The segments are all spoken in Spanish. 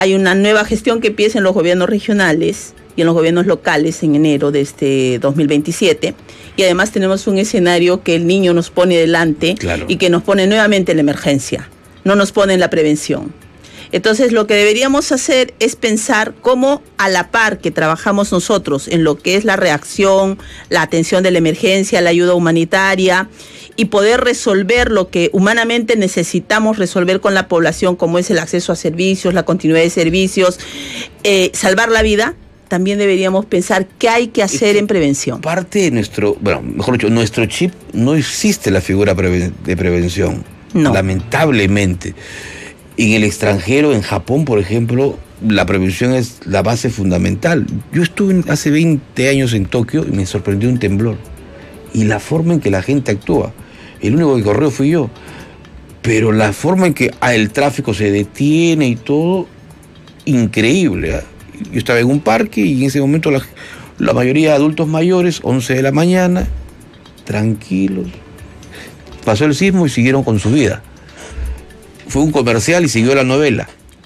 Hay una nueva gestión que empieza en los gobiernos regionales y en los gobiernos locales en enero de este 2027. Y además tenemos un escenario que el niño nos pone delante, claro, y que nos pone nuevamente en la emergencia, no nos pone en la prevención. Entonces, lo que deberíamos hacer es pensar cómo, a la par que trabajamos nosotros en lo que es la reacción, la atención de la emergencia, la ayuda humanitaria, y poder resolver lo que humanamente necesitamos resolver con la población, como es el acceso a servicios, la continuidad de servicios, salvar la vida, también deberíamos pensar qué hay que hacer en prevención. Parte de nuestro, bueno, mejor dicho, nuestro chip no existe la figura de prevención, no, lamentablemente. En el extranjero, en Japón, por ejemplo, la prevención es la base fundamental. Yo estuve hace 20 años en Tokio y me sorprendió un temblor. Y la forma en que la gente actúa. El único que corrió fui yo. Pero la forma en que el tráfico se detiene y todo, increíble. Yo estaba en un parque y en ese momento la mayoría de adultos mayores, 11 de la mañana, tranquilos. Pasó el sismo y siguieron con su vida. Fue un comercial y siguió la novela.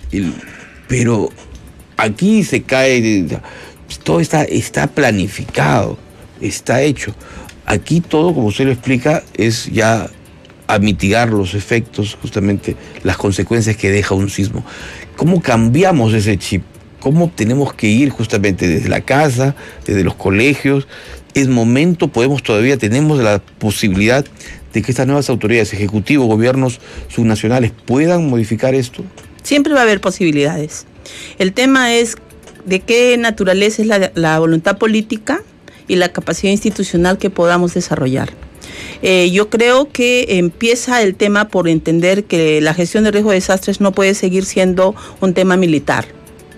Pero aquí se cae, todo está planificado, está hecho. Aquí todo, como usted lo explica, es ya a mitigar los efectos, justamente las consecuencias que deja un sismo. ¿Cómo cambiamos ese chip? ¿Cómo tenemos que ir justamente desde la casa, desde los colegios? Es momento, tenemos la posibilidad de que estas nuevas autoridades, ejecutivos, gobiernos subnacionales, puedan modificar esto. Siempre va a haber posibilidades. El tema es de qué naturaleza es la voluntad política y la capacidad institucional que podamos desarrollar. Yo creo que empieza el tema por entender que la gestión de riesgo de desastres no puede seguir siendo un tema militar.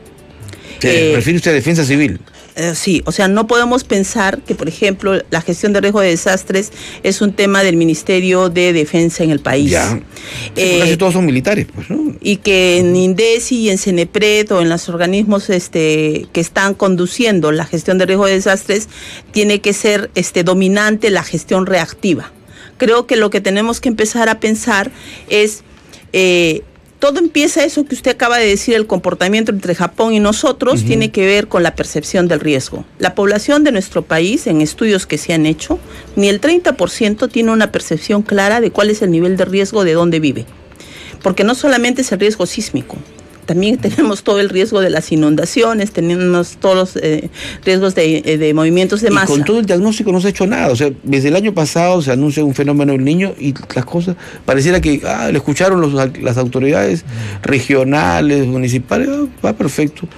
¿Se refiere usted a defensa civil? Sí, o sea, no podemos pensar que, por ejemplo, la gestión de riesgo de desastres es un tema del Ministerio de Defensa en el país. Ya. Casi todos son militares, pues, ¿no? Y que en INDECI y en CENEPRED o en los organismos que están conduciendo la gestión de riesgo de desastres tiene que ser dominante la gestión reactiva. Creo que lo que tenemos que empezar a pensar es todo empieza eso que usted acaba de decir, el comportamiento entre Japón y nosotros, tiene que ver con la percepción del riesgo. La población de nuestro país, en estudios que se han hecho, ni el 30% tiene una percepción clara de cuál es el nivel de riesgo de dónde vive. Porque no solamente es el riesgo sísmico, también tenemos todo el riesgo de las inundaciones, tenemos todos los riesgos de movimientos de masa. Y con todo el diagnóstico no se ha hecho nada. O sea, desde el año pasado se anuncia un fenómeno del Niño y las cosas, pareciera que le escucharon las autoridades regionales, municipales, va perfecto.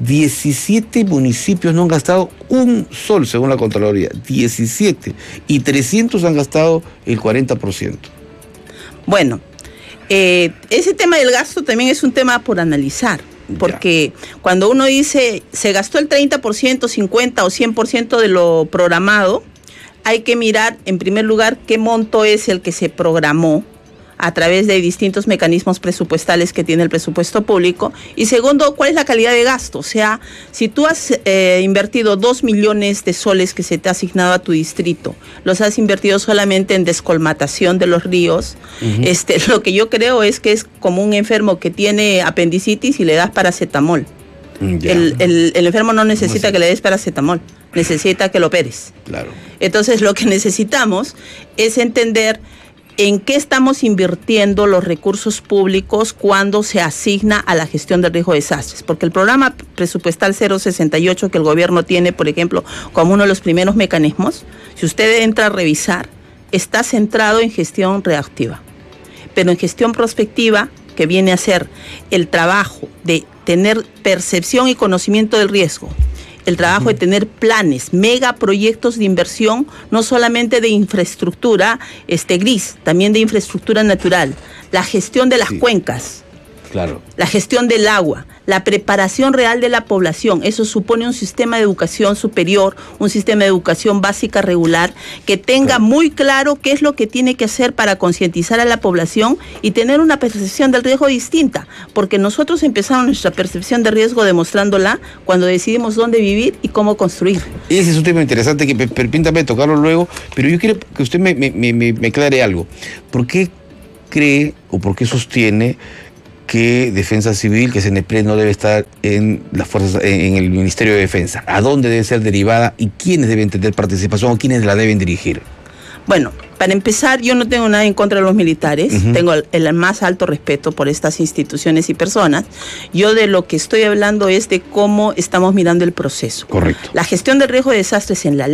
17 municipios no han gastado un sol, según la Contraloría. 17. Y 300 han gastado el 40%. Bueno, ese tema del gasto también es un tema por analizar, porque cuando uno dice se gastó el 30%, 50 o 100% de lo programado, hay que mirar en primer lugar qué monto es el que se programó a través de distintos mecanismos presupuestales que tiene el presupuesto público, y segundo, cuál es la calidad de gasto. O sea, si tú has invertido 2 millones de soles que se te ha asignado a tu distrito, los has invertido solamente en descolmatación de los ríos, lo que yo creo es que es como un enfermo que tiene apendicitis y le das paracetamol. El enfermo no necesita que le des paracetamol, necesita que lo operes. Claro. Entonces, lo que necesitamos es entender en qué estamos invirtiendo los recursos públicos cuando se asigna a la gestión del riesgo de desastres. Porque el programa presupuestal 068 que el gobierno tiene, por ejemplo, como uno de los primeros mecanismos, si usted entra a revisar, está centrado en gestión reactiva. Pero en gestión prospectiva, que viene a ser el trabajo de tener percepción y conocimiento del riesgo, el trabajo de tener planes, megaproyectos de inversión, no solamente de infraestructura gris, también de infraestructura natural, la gestión de las cuencas, claro, la gestión del agua, la preparación real de la población. Eso supone un sistema de educación superior, un sistema de educación básica regular, que tenga muy claro qué es lo que tiene que hacer para concientizar a la población y tener una percepción del riesgo distinta, porque nosotros empezamos nuestra percepción de riesgo demostrándola cuando decidimos dónde vivir y cómo construir. Ese es un tema interesante que permítame tocarlo luego, pero yo quiero que usted me aclare algo. ¿Por qué cree o por qué sostiene que Defensa Civil, que CNEPRED no debe estar en las fuerzas, en el Ministerio de Defensa? ¿A dónde debe ser derivada y quiénes deben tener participación o quiénes la deben dirigir? Bueno, para empezar, yo no tengo nada en contra de los militares, tengo el más alto respeto por estas instituciones y personas. Yo de lo que estoy hablando es de cómo estamos mirando el proceso. Correcto. La gestión del riesgo de desastres en la